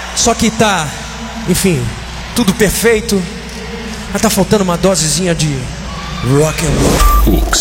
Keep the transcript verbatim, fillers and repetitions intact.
Só que tá, enfim, tudo perfeito. Mas tá faltando uma dosezinha de rock and roll.